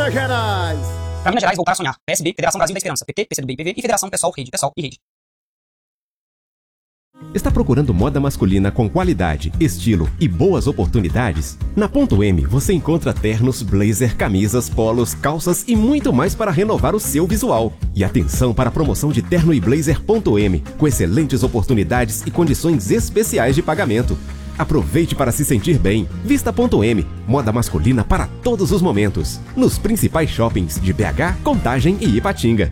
Minas Gerais. Pra Minas Gerais, voltar a sonhar. PSB, Federação Brasil da Esperança. PT, PCdoB e PV e Federação PSOL, Rede, PSOL e Rede. Está procurando moda masculina com qualidade, estilo e boas oportunidades? Na Ponto M você encontra ternos, blazer, camisas, polos, calças e muito mais para renovar o seu visual. E atenção para a promoção de terno e blazer Ponto M, com excelentes oportunidades e condições especiais de pagamento. Aproveite para se sentir bem. Vista Ponto M, moda masculina para todos os momentos. Nos principais shoppings de BH, Contagem e Ipatinga.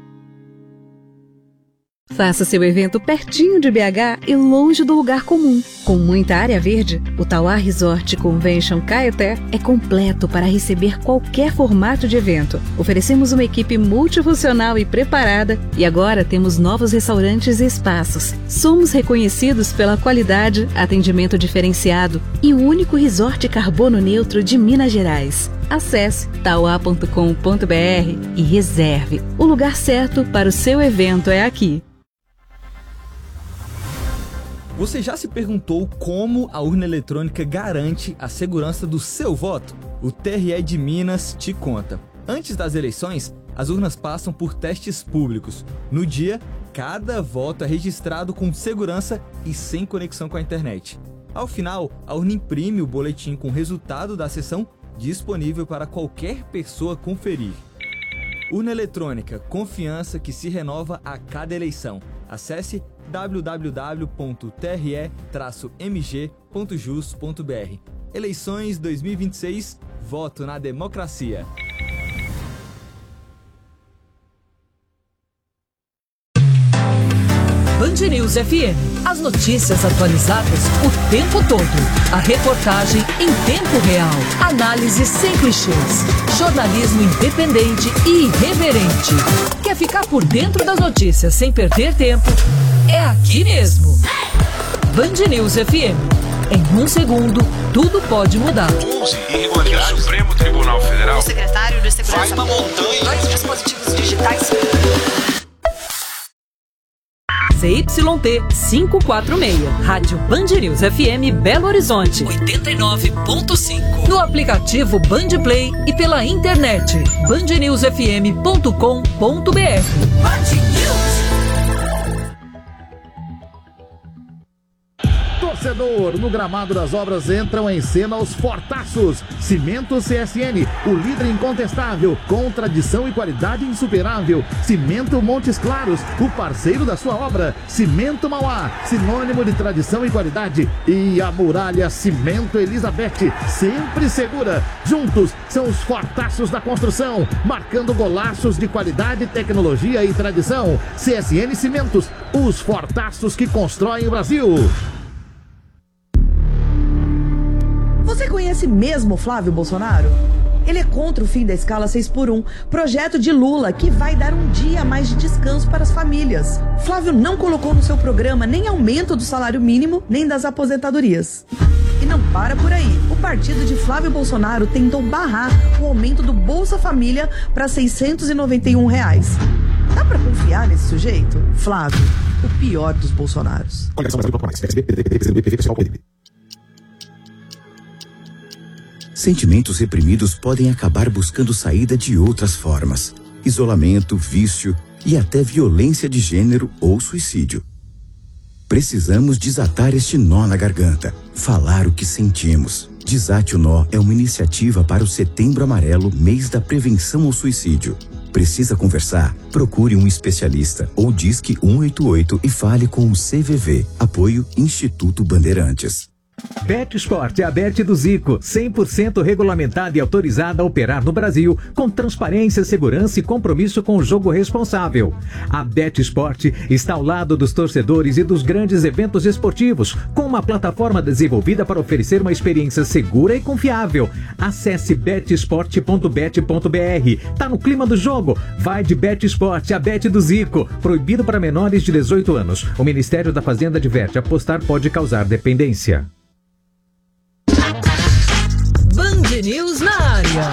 Faça seu evento pertinho de BH e longe do lugar comum. Com muita área verde, o Tauá Resort Convention Caeté é completo para receber qualquer formato de evento. Oferecemos uma equipe multifuncional e preparada e agora temos novos restaurantes e espaços. Somos reconhecidos pela qualidade, atendimento diferenciado e o único resort carbono neutro de Minas Gerais. Acesse tauá.com.br e reserve. O lugar certo para o seu evento é aqui. Você já se perguntou como a urna eletrônica garante a segurança do seu voto? O TRE de Minas te conta. Antes das eleições, as urnas passam por testes públicos. No dia, cada voto é registrado com segurança e sem conexão com a internet. Ao final, a urna imprime o boletim com o resultado da sessão disponível para qualquer pessoa conferir. Urna eletrônica, confiança que se renova a cada eleição. Acesse www.tre-mg.jus.br. Eleições 2026, voto na democracia. Band News FM. As notícias atualizadas o tempo todo. A reportagem em tempo real. Análise sem clichês. Jornalismo independente e irreverente. Quer ficar por dentro das notícias sem perder tempo? É aqui mesmo. Band News FM. Em um segundo, tudo pode mudar. 11 irregularidades. O Supremo Tribunal Federal. O secretário de Segurança. Vai na montanha. 2 dispositivos digitais. CYT 546, Rádio Band News FM Belo Horizonte 89.5. No aplicativo Band Play e pela internet bandnewsfm.com.br. Band News. Torcedor, no gramado das obras entram em cena os fortaços. Cimento CSN, o líder incontestável, com tradição e qualidade insuperável. Cimento Montes Claros, o parceiro da sua obra. Cimento Mauá, sinônimo de tradição e qualidade. E a Muralha Cimento Elizabeth, sempre segura. Juntos são os fortaços da construção, marcando golaços de qualidade, tecnologia e tradição. CSN Cimentos, os fortaços que constroem o Brasil. Você conhece mesmo Flávio Bolsonaro? Ele é contra o fim da escala 6x1, projeto de Lula que vai dar um dia a mais de descanso para as famílias. Flávio não colocou no seu programa nem aumento do salário mínimo, nem das aposentadorias. E não para por aí. O partido de Flávio Bolsonaro tentou barrar o aumento do Bolsa Família para R$ 691. Dá pra confiar nesse sujeito? Flávio, o pior dos Bolsonaros. Sentimentos reprimidos podem acabar buscando saída de outras formas: isolamento, vício e até violência de gênero ou suicídio. Precisamos desatar este nó na garganta, falar o que sentimos. Desate o Nó é uma iniciativa para o Setembro Amarelo, mês da prevenção ao suicídio. Precisa conversar? Procure um especialista ou disque 188 e fale com o CVV. Apoio Instituto Bandeirantes. Bet Sport é a Bet do Zico, 100% regulamentada e autorizada a operar no Brasil, com transparência, segurança e compromisso com o jogo responsável. A Bet Sport está ao lado dos torcedores e dos grandes eventos esportivos, com uma plataforma desenvolvida para oferecer uma experiência segura e confiável. Acesse betsport.bet.br. Tá no clima do jogo? Vai de Bet Sport, a Bet do Zico. Proibido para menores de 18 anos. O Ministério da Fazenda adverte: apostar pode causar dependência. Band News na área.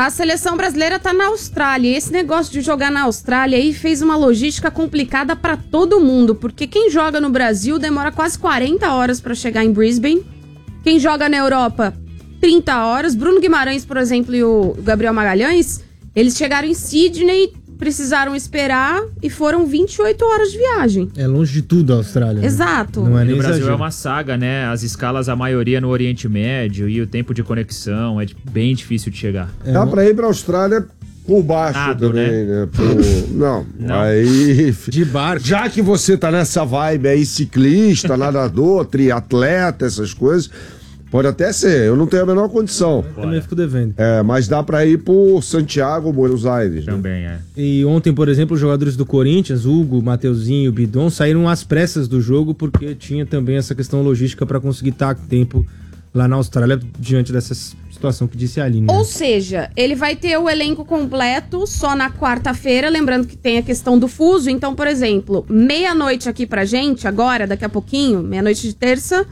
A seleção brasileira tá na Austrália. E esse negócio de jogar na Austrália aí fez uma logística complicada pra todo mundo. Porque quem joga no Brasil demora quase 40 horas pra chegar em Brisbane. Quem joga na Europa, 30 horas. Bruno Guimarães, por exemplo, e o Gabriel Magalhães, eles chegaram em Sydney, precisaram esperar e foram 28 horas de viagem. É longe de tudo a Austrália. Exato. Né? Não é nem no Brasil exagero. é uma saga, né? As escalas, a maioria no Oriente Médio e o tempo de conexão é bem difícil de chegar. Dá pra ir pra Austrália por baixo Nado, também, né? Não, Não. aí... De barco. Já que você tá nessa vibe aí, ciclista, nadador, triatleta, essas coisas... Pode até ser, eu não tenho a menor condição. Eu também fico devendo. Mas dá pra ir por Santiago, Buenos Aires. Também, né? E ontem, por exemplo, os jogadores do Corinthians, Hugo, Mateuzinho, Bidon, saíram às pressas do jogo porque tinha também essa questão logística para conseguir estar a tempo lá na Austrália diante dessa situação que disse a Aline. Ou seja, ele vai ter o elenco completo só na quarta-feira, lembrando que tem a questão do fuso. Então, por exemplo, meia-noite aqui pra gente, agora, daqui a pouquinho, meia-noite de terça,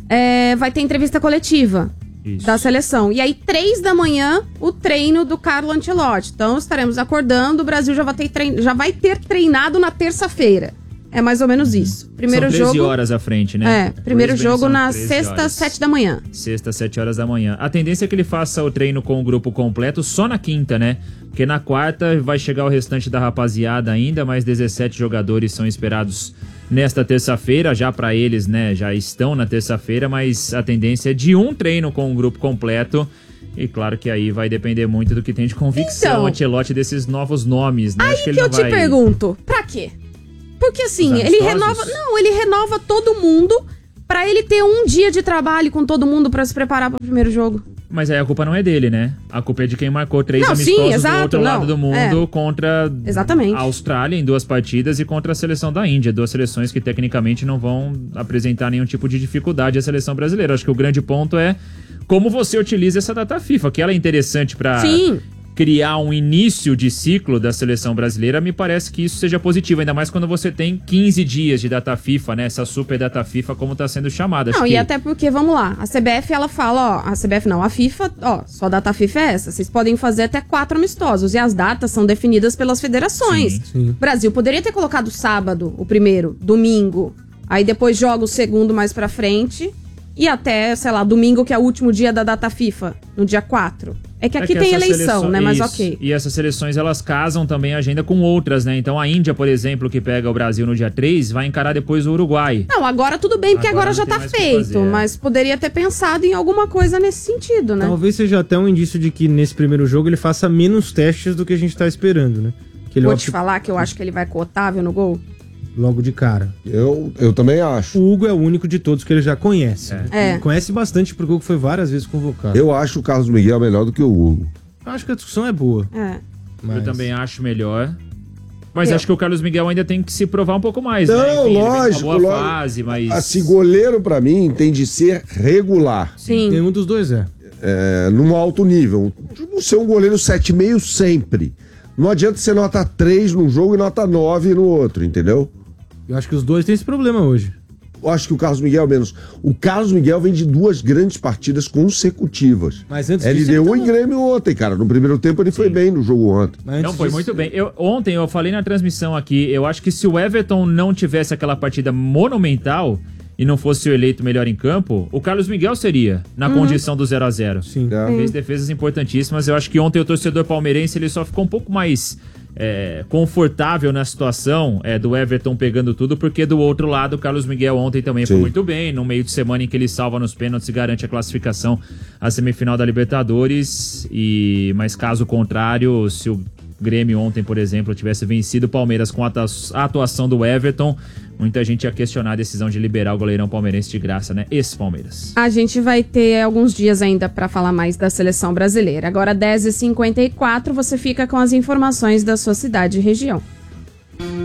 vai ter entrevista coletiva da seleção. E aí, 3 da manhã, o treino do Carlo Ancelotti. Então, estaremos acordando, o Brasil já vai ter treinado na terça-feira. É mais ou menos isso. Primeiro São 13 jogo, horas à frente, né? Primeiro Brisbane jogo são na 13 sexta, horas. 7 da manhã. Sexta, 7 horas da manhã. A tendência é que ele faça o treino com o grupo completo só na quinta, né? Porque na quarta vai chegar o restante da rapaziada ainda, mais 17 jogadores são esperados nesta terça-feira, já pra eles, né? Já estão na terça-feira, mas a tendência é de um treino com o grupo completo. E claro que aí vai depender muito do que tem de convicção Então, Ancelotti desses novos nomes, né? Aí Acho que ele que eu não vai... te pergunto, pra quê? Porque assim, Os ele amistosos? renova todo mundo pra ele ter um dia de trabalho com todo mundo pra se preparar pro primeiro jogo. Mas aí a culpa não é dele, né? A culpa é de quem marcou 3 Não, sim, amistosos exato, do outro não, lado do mundo contra Exatamente. a Austrália em 2 partidas e contra a seleção da Índia. 2 seleções que tecnicamente não vão apresentar nenhum tipo de dificuldade à seleção brasileira. Acho que o grande ponto é como você utiliza essa data FIFA, que ela é interessante pra criar um início de ciclo da seleção brasileira. Me parece que isso seja positivo, ainda mais quando você tem 15 dias de data FIFA, né? Essa super data FIFA, como tá sendo chamada. Não, Acho e que... até porque, vamos lá, a CBF, ela fala, a FIFA, só a data FIFA é essa. Vocês podem fazer até 4 amistosos, e as datas são definidas pelas federações. Sim. O Brasil poderia ter colocado sábado, o primeiro, domingo, aí depois joga o segundo mais pra frente, e até, sei lá, domingo, que é o último dia da data FIFA, no dia 4. É que aqui tem eleição, né? Mas ok. E essas seleções, elas casam também a agenda com outras, né? Então a Índia, por exemplo, que pega o Brasil no dia 3, vai encarar depois o Uruguai. Não, agora tudo bem, porque agora já não tem tá mais o que feito. fazer, Mas poderia ter pensado em alguma coisa nesse sentido, né? Talvez seja até um indício de que nesse primeiro jogo ele faça menos testes do que a gente tá esperando, né? Que ele Vou te falar que eu acho que ele vai com o Otávio no gol. logo de cara. Eu também acho. O Hugo é o único de todos que ele já conhece. É. Ele conhece bastante porque o Hugo foi várias vezes convocado. Eu acho o Carlos Miguel melhor do que o Hugo. Eu acho que a discussão é boa. É. Mas... Eu também acho melhor. Mas acho que o Carlos Miguel ainda tem que se provar um pouco mais, né? Não, Enfim, lógico, ele vem com uma boa lógico. fase, mas... Assim, goleiro pra mim tem de ser regular. Sim. Nenhum dos dois é. Num alto nível. Tipo, ser um goleiro 7,5 sempre. Não adianta ser nota 3 num jogo e nota 9 no outro, entendeu? Eu acho que os dois têm esse problema hoje. Eu acho que o Carlos Miguel menos. O Carlos Miguel vem de 2 grandes partidas consecutivas. Mas antes ele disso, deu ele em Grêmio ontem, cara. No primeiro tempo ele foi bem no jogo ontem. Não, foi muito bem. Ontem eu falei na transmissão aqui, eu acho que se o Everton não tivesse aquela partida monumental e não fosse o eleito melhor em campo, o Carlos Miguel seria na condição do 0-0. Sim. Fez defesas importantíssimas. Eu acho que ontem o torcedor palmeirense ele só ficou um pouco mais confortável na situação do Everton pegando tudo, porque do outro lado o Carlos Miguel ontem também foi muito bem, no meio de semana em que ele salva nos pênaltis e garante a classificação à semifinal da Libertadores. Mas caso contrário, se o Grêmio ontem, por exemplo, tivesse vencido o Palmeiras com a atuação do Everton, muita gente ia questionar a decisão de liberar o goleirão palmeirense de graça, né? Esse Palmeiras. A gente vai ter alguns dias ainda para falar mais da seleção brasileira. Agora, 10h54, você fica com as informações da sua cidade e região.